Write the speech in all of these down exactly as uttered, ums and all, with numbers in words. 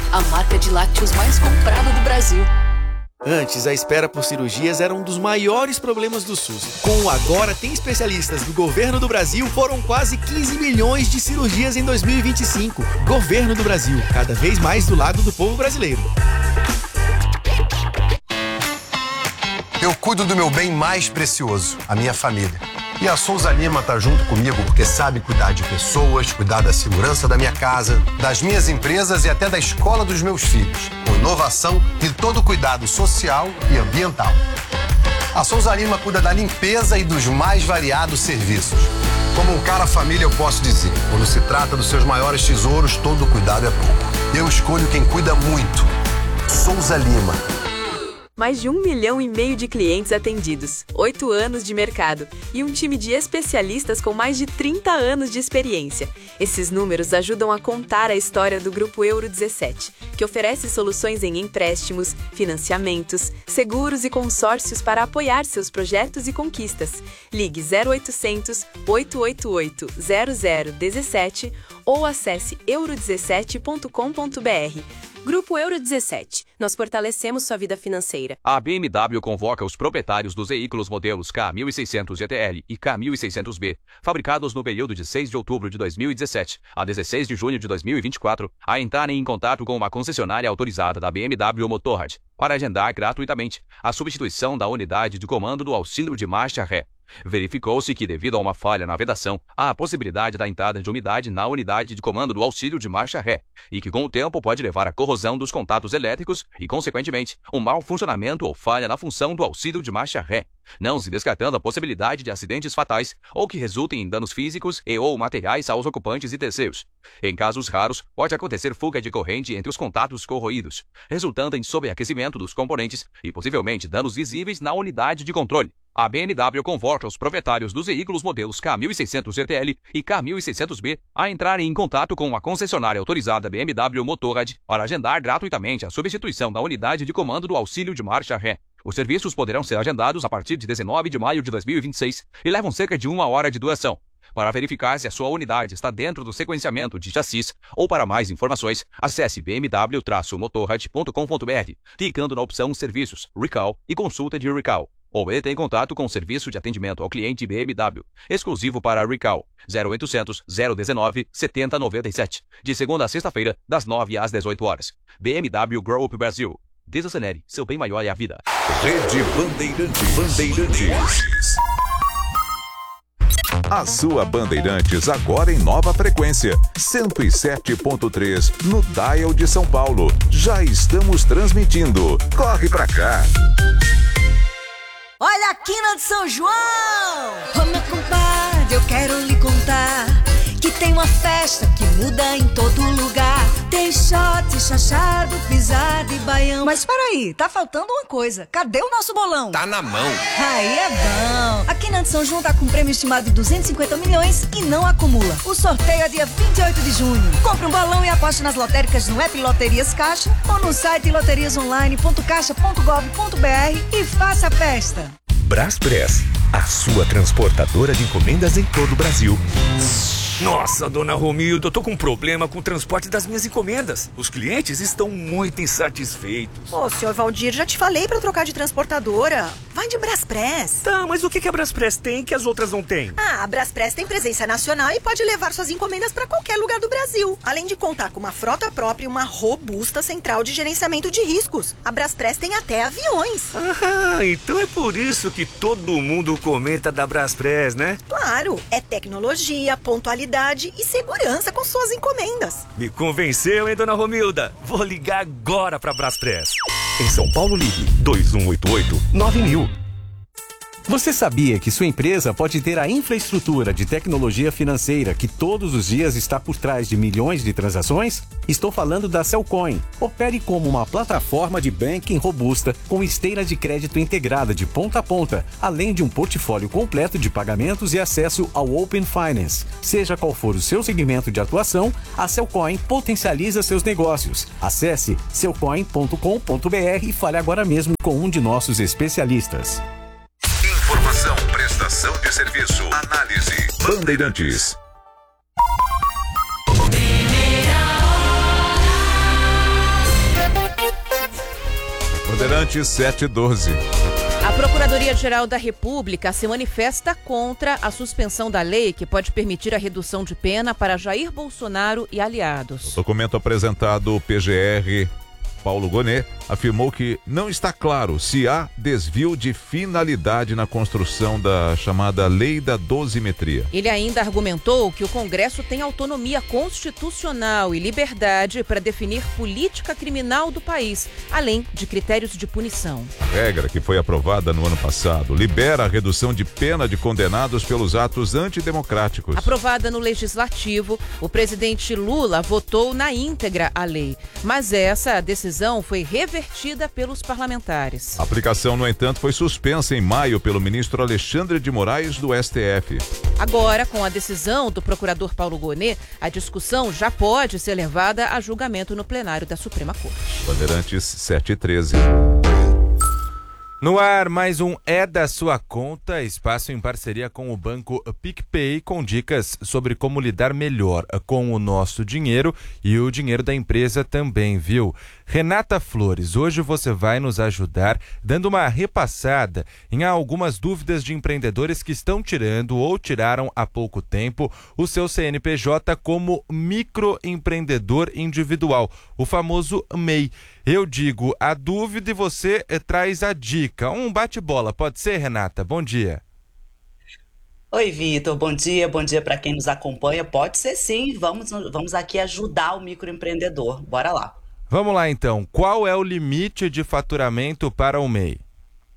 a marca de lácteos mais comprada do Brasil. Antes, a espera por cirurgias era um dos maiores problemas do SUS. Com o Agora Tem Especialistas do Governo do Brasil, foram quase quinze milhões de cirurgias em dois mil e vinte e cinco. Governo do Brasil, cada vez mais do lado do povo brasileiro. Eu cuido do meu bem mais precioso, a minha família. E a Souza Lima tá junto comigo porque sabe cuidar de pessoas, cuidar da segurança da minha casa, das minhas empresas e até da escola dos meus filhos, com inovação e todo o cuidado social e ambiental. A Souza Lima cuida da limpeza e dos mais variados serviços. Como um cara família, eu posso dizer, quando se trata dos seus maiores tesouros, todo cuidado é pouco. Eu escolho quem cuida muito. Souza Lima. Mais de um milhão e meio de clientes atendidos, oito anos de mercado e um time de especialistas com mais de trinta anos de experiência. Esses números ajudam a contar a história do Grupo Euro dezessete, que oferece soluções em empréstimos, financiamentos, seguros e consórcios para apoiar seus projetos e conquistas. Ligue zero oitocentos, oito oito oito, zero zero um sete ou acesse euro dezessete ponto com ponto br. Grupo Euro dezessete. Nós fortalecemos sua vida financeira. A B M W convoca os proprietários dos veículos modelos K mil e seiscentos G T L e K mil e seiscentos B, fabricados no período de seis de outubro de dois mil e dezessete a dezesseis de junho de dois mil e vinte e quatro, a entrarem em contato com uma concessionária autorizada da B M W Motorrad para agendar gratuitamente a substituição da unidade de comando do auxílio de marcha ré. Verificou-se que, devido a uma falha na vedação, há a possibilidade da entrada de umidade na unidade de comando do auxílio de marcha ré, e que com o tempo pode levar à corrosão dos contatos elétricos e, consequentemente, um mau funcionamento ou falha na função do auxílio de marcha ré, não se descartando a possibilidade de acidentes fatais ou que resultem em danos físicos e ou materiais aos ocupantes e terceiros. Em casos raros, pode acontecer fuga de corrente entre os contatos corroídos, resultando em sobreaquecimento dos componentes e possivelmente danos visíveis na unidade de controle. A B M W convoca os proprietários dos veículos modelos K mil e seiscentos G T L e K mil e seiscentos B a entrarem em contato com a concessionária autorizada B M W Motorrad para agendar gratuitamente a substituição da unidade de comando do auxílio de marcha ré. Os serviços poderão ser agendados a partir de dezenove de maio de dois mil e vinte e seis e levam cerca de uma hora de duração. Para verificar se a sua unidade está dentro do sequenciamento de chassis ou para mais informações, acesse b m w motorrad ponto com ponto br, clicando na opção Serviços, Recall e Consulta de Recall. Ou entre em contato com o serviço de atendimento ao cliente B M W, exclusivo para Recall, zero oitocentos, zero dezenove, setenta noventa e sete, de segunda a sexta-feira, das nove às dezoito horas. B M W Group Brasil. Desacelere, seu bem maior é a vida. Rede Bandeirantes. Bandeirantes. A sua Bandeirantes agora em nova frequência, cento e sete ponto três no Dial de São Paulo. Já estamos transmitindo. Corre pra cá. Olha a quina de São João! Ô meu compadre, eu quero lhe contar que tem uma festa que muda em todo lugar. Tem shot, chachado, pisado e baião. Mas peraí, tá faltando uma coisa. Cadê o nosso bolão? Tá na mão. Aí é bom. A quina de São João tá com um prêmio estimado de duzentos e cinquenta milhões e não acumula. O sorteio é dia vinte e oito de junho. Compre um bolão e aposte nas lotéricas no app Loterias Caixa ou no site loterias online ponto caixa ponto gov ponto br e faça a festa. Braspress, a sua transportadora de encomendas em todo o Brasil. Nossa, dona Romilda, eu tô com um problema com o transporte das minhas encomendas. Os clientes estão muito insatisfeitos. Ô, senhor Valdir, já te falei pra trocar de transportadora. Vai de Braspress. Tá, mas o que a Braspress tem que as outras não têm? Ah, a Braspress tem presença nacional e pode levar suas encomendas pra qualquer lugar do Brasil. Além de contar com uma frota própria e uma robusta central de gerenciamento de riscos. A Braspress tem até aviões. Ah, então é por isso que todo mundo comenta da Braspress, né? Claro, é tecnologia, pontualidade e segurança com suas encomendas. Me convenceu, hein, dona Romilda? Vou ligar agora pra Braspress. Em São Paulo, ligue dois um oito oito, nove mil. Você sabia que sua empresa pode ter a infraestrutura de tecnologia financeira que todos os dias está por trás de milhões de transações? Estou falando da Cellcoin. Opere como uma plataforma de banking robusta com esteira de crédito integrada de ponta a ponta, além de um portfólio completo de pagamentos e acesso ao Open Finance. Seja qual for o seu segmento de atuação, a Cellcoin potencializa seus negócios. Acesse cellcoin ponto com ponto br e fale agora mesmo com um de nossos especialistas. Informação, prestação de serviço, análise. Bandeirantes. Bandeirantes sete e doze. A Procuradoria-Geral da República se manifesta contra a suspensão da lei que pode permitir a redução de pena para Jair Bolsonaro e aliados. O documento apresentado ao P G R, Paulo Gonet, afirmou que não está claro se há desvio de finalidade na construção da chamada Lei da Dosimetria. Ele ainda argumentou que o Congresso tem autonomia constitucional e liberdade para definir política criminal do país, além de critérios de punição. A regra, que foi aprovada no ano passado, libera a redução de pena de condenados pelos atos antidemocráticos. Aprovada no Legislativo, o presidente Lula votou na íntegra a lei, mas essa decisão foi revertida pelos parlamentares. A aplicação, no entanto, foi suspensa em maio pelo ministro Alexandre de Moraes, do S T F. Agora, com a decisão do procurador Paulo Gonet, a discussão já pode ser levada a julgamento no plenário da Suprema Corte. Bandeirantes sete e treze. No ar, mais um É da Sua Conta, espaço em parceria com o banco PicPay, com dicas sobre como lidar melhor com o nosso dinheiro e o dinheiro da empresa também, viu? Renata Flores, hoje você vai nos ajudar dando uma repassada em algumas dúvidas de empreendedores que estão tirando ou tiraram há pouco tempo o seu C N P J como microempreendedor individual, o famoso M E I. Eu digo a dúvida e você eh, traz a dica. Um bate-bola, pode ser, Renata? Bom dia. Oi, Vitor. Bom dia. Bom dia para quem nos acompanha. Pode ser sim. Vamos, vamos aqui ajudar o microempreendedor. Bora lá. Vamos lá, então. Qual é o limite de faturamento para o M E I?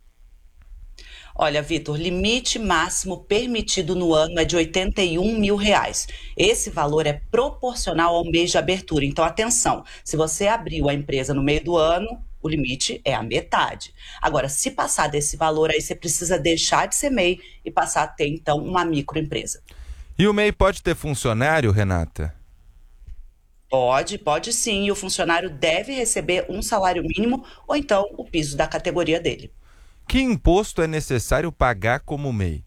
Olha, Vitor, limite máximo permitido no ano é de oitenta e um mil reais. Esse valor é proporcional ao mês de abertura. Então, atenção, se você abriu a empresa no meio do ano, o limite é a metade. Agora, se passar desse valor, aí você precisa deixar de ser M E I e passar a ter, então, uma microempresa. E o M E I pode ter funcionário, Renata? Pode, pode sim. E o funcionário deve receber um salário mínimo ou então o piso da categoria dele. Que imposto é necessário pagar como M E I?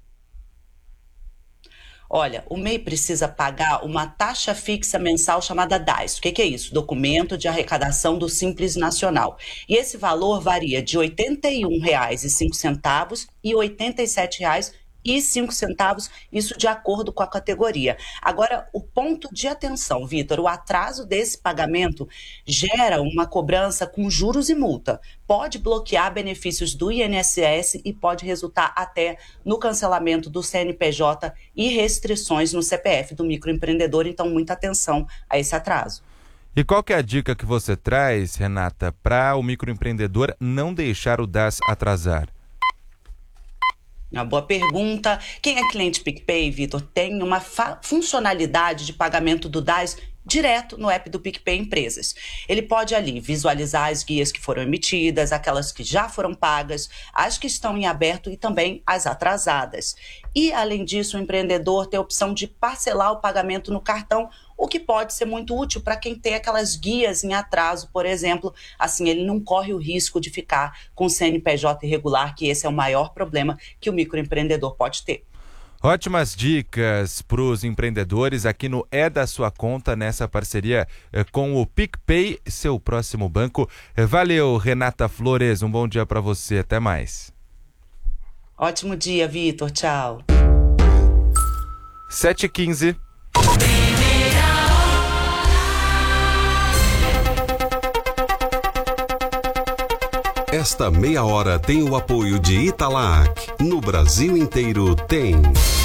Olha, o M E I precisa pagar uma taxa fixa mensal chamada D A S. O que, que é isso? Documento de Arrecadação do Simples Nacional. E esse valor varia de oitenta e um reais e cinco centavos e oitenta e sete reais e cinco centavos, isso de acordo com a categoria. Agora, o ponto de atenção, Vitor, o atraso desse pagamento gera uma cobrança com juros e multa. Pode bloquear benefícios do I N S S e pode resultar até no cancelamento do C N P J e restrições no C P F do microempreendedor, então muita atenção a esse atraso. E qual que é a dica que você traz, Renata, para o microempreendedor não deixar o D A S atrasar? Uma boa pergunta. Quem é cliente PicPay, Vitor, tem uma funcionalidade de pagamento do D A S direto no app do PicPay Empresas. Ele pode ali visualizar as guias que foram emitidas, aquelas que já foram pagas, as que estão em aberto e também as atrasadas. E, além disso, o empreendedor tem a opção de parcelar o pagamento no cartão, o que pode ser muito útil para quem tem aquelas guias em atraso, por exemplo. Assim, ele não corre o risco de ficar com C N P J irregular, que esse é o maior problema que o microempreendedor pode ter. Ótimas dicas para os empreendedores aqui no É da Sua Conta, nessa parceria eh, com o PicPay, seu próximo banco. Eh, valeu, Renata Flores, um bom dia para você, até mais. Ótimo dia, Vitor, tchau. sete e quinze. Esta meia hora tem o apoio de Italac. No Brasil inteiro tem.